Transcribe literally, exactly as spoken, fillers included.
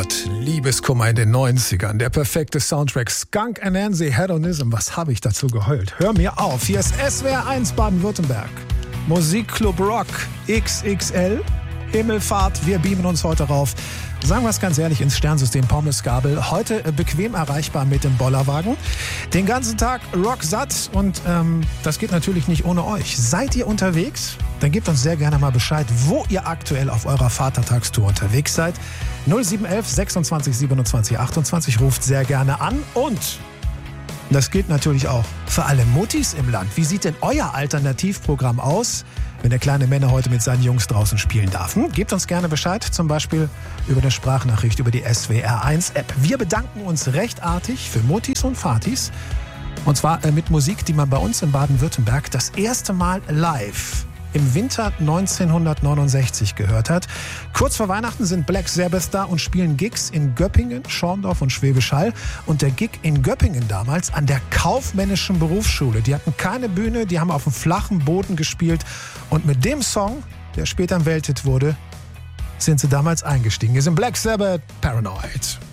Gott, Liebeskummer in den neunzigern, der perfekte Soundtrack, Skunk Anansie, Hedonism, was habe ich dazu geheult? Hör mir auf, hier ist S W R eins Baden-Württemberg, Musikclub Rock X X L, Himmelfahrt, wir beamen uns heute rauf. Sagen wir es ganz ehrlich, ins Sternsystem Pommesgabel. Heute bequem erreichbar mit dem Bollerwagen. Den ganzen Tag rocksatt und ähm, das geht natürlich nicht ohne euch. Seid ihr unterwegs? Dann gebt uns sehr gerne mal Bescheid, wo ihr aktuell auf eurer Vatertagstour unterwegs seid. null sieben eins eins sechsundzwanzig siebenundzwanzig achtundzwanzig ruft sehr gerne an und das gilt natürlich auch für alle Muttis im Land. Wie sieht denn euer Alternativprogramm aus, wenn der kleine Männer heute mit seinen Jungs draußen spielen darf? Hm? Gebt uns gerne Bescheid, zum Beispiel über eine Sprachnachricht über die S W R eins App. Wir bedanken uns recht artig für Muttis und Vatis. Und zwar äh, mit Musik, die man bei uns in Baden-Württemberg das erste Mal live im Winter neunzehnhundertneunundsechzig gehört hat. Kurz vor Weihnachten sind Black Sabbath da und spielen Gigs in Göppingen, Schorndorf und Schwäbisch Hall. Und der Gig in Göppingen damals an der kaufmännischen Berufsschule. Die hatten keine Bühne, die haben auf dem flachen Boden gespielt. Und mit dem Song, der später ein Welthit wurde, sind sie damals eingestiegen. Hier sind Black Sabbath, Paranoid.